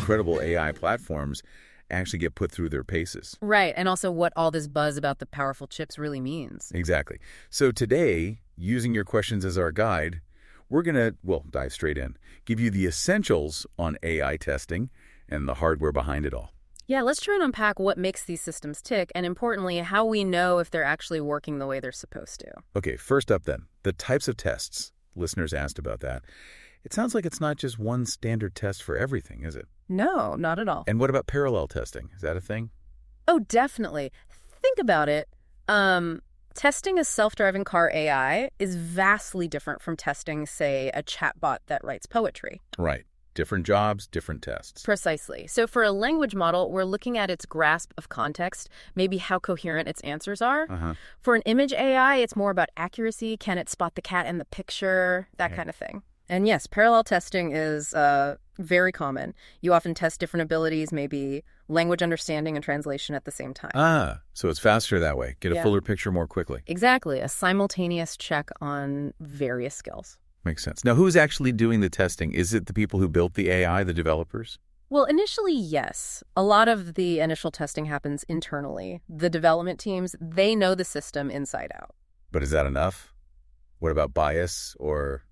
incredible AI platforms actually get put through their paces. Right, and also what all this buzz about the powerful chips really means. Exactly. So today, using your questions as our guide, we're going to, dive straight in, give you the essentials on AI testing and the hardware behind it all. Yeah, let's try and unpack what makes these systems tick, and importantly, how we know if they're actually working the way they're supposed to. Okay, first up then, the types of tests. Listeners asked about that. It sounds like it's not just one standard test for everything, is it? No, not at all. And what about parallel testing? Is that a thing? Oh, definitely. Think about it. Testing a self-driving car AI is vastly different from testing, say, a chatbot that writes poetry. Right. Different jobs, different tests. Precisely. So for a language model, we're looking at its grasp of context, maybe how coherent its answers are. For an image AI, it's more about accuracy. Can it spot the cat in the picture? That kind of thing. And yes, parallel testing is very common. You often test different abilities, maybe language understanding and translation at the same time. So it's faster that way. Get a fuller picture more quickly. Exactly. A simultaneous check on various skills. Makes sense. Now, who's actually doing the testing? Is it the people who built the AI, the developers? Well, initially, yes. A lot of the initial testing happens internally. The development teams, they know the system inside out. But is that enough? What about bias or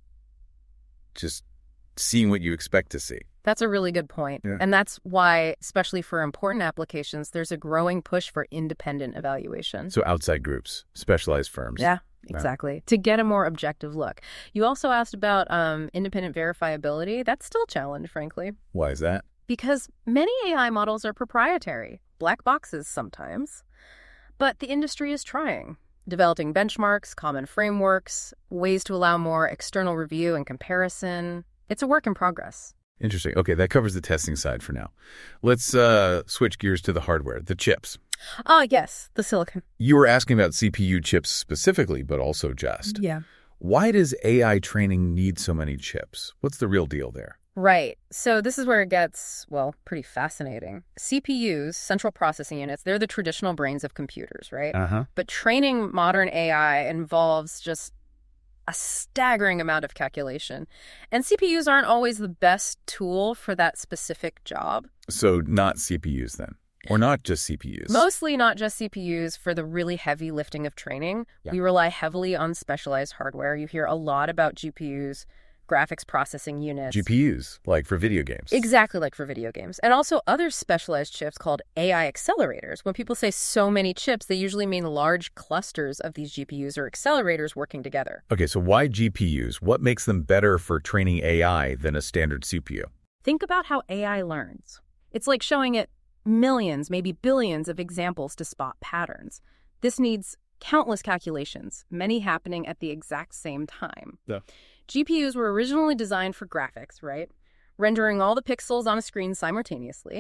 just seeing what you expect to see? That's a really good point. Yeah. And that's why, especially for important applications, there's a growing push for independent evaluation. So outside groups, specialized firms. Yeah, exactly. To get a more objective look. You also asked about independent verifiability. That's still a challenge, frankly. Why is that? Because many AI models are proprietary, black boxes sometimes. But the industry is trying, developing benchmarks, common frameworks, ways to allow more external review and comparison. It's a work in progress. Interesting. Okay, that covers the testing side for now. Let's switch gears to the hardware, the chips. Yes, the silicon. You were asking about CPU chips specifically, but also just. Yeah. Why does AI training need so many chips? What's the real deal there? Right. So this is where it gets, pretty fascinating. CPUs, central processing units, they're the traditional brains of computers, right? But training modern AI involves just a staggering amount of calculation. And CPUs aren't always the best tool for that specific job. So not CPUs then? Or not just CPUs? Mostly not just CPUs for the really heavy lifting of training. Yeah. We rely heavily on specialized hardware. You hear a lot about GPUs, graphics processing units. GPUs, like for video games. Exactly like for video games. And also other specialized chips called AI accelerators. When people say so many chips, they usually mean large clusters of these GPUs or accelerators working together. Okay, so why GPUs? What makes them better for training AI than a standard CPU? Think about how AI learns. It's like showing it millions, maybe billions of examples to spot patterns. This needs countless calculations, many happening at the exact same time. Yeah. GPUs were originally designed for graphics, right? Rendering all the pixels on a screen simultaneously.